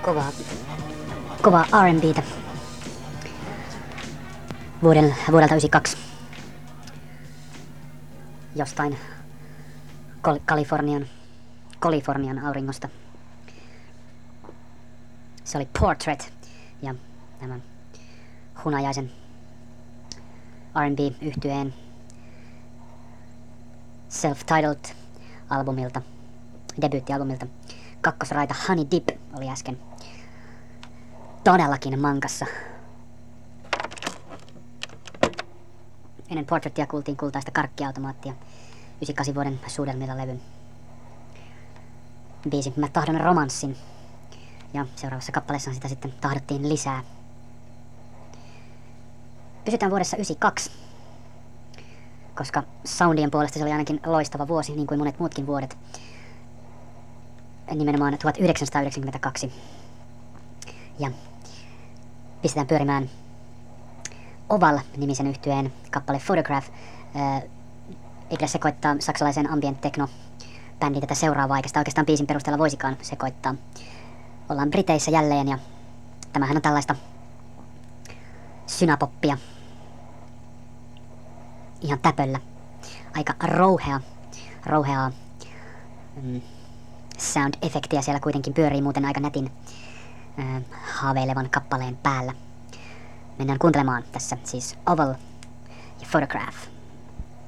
kovaa R&B:tä vuodelta 92 jostain Kalifornian auringosta. Se oli Portrait ja tämän hunajaisen R&B-yhtyeen Self-Titled albumilta, debyyttialbumilta. Kakkosraita Honey Dip oli äsken todellakin mankassa. Ennen Portraitia kuultiin kultaista karkkiautomaattia, 98 vuoden Suudelmilla-levyn biisi Mä tahdon romanssin. Ja seuraavassa kappaleessa sitä sitten tahdottiin lisää. Pysytään vuodessa 92, koska soundien puolesta se oli ainakin loistava vuosi, niin kuin monet muutkin vuodet. Nimenomaan 1992. Ja pistetään pyörimään Oval-nimisen yhtyeen kappale Photograph. Ei pidä sekoittaa saksalaisen ambient techno bändin tätä seuraavaa, eikä sitä oikeastaan biisin perusteella voisikaan sekoittaa. Ollaan Briteissä jälleen ja tämähän on tällaista synapoppia. Ihan täpöllä. Aika rouheaa sound-efektiä siellä kuitenkin pyörii muuten aika nätin haaveilevan kappaleen päällä. Mennään kuuntelemaan tässä siis Oval ja Photograph.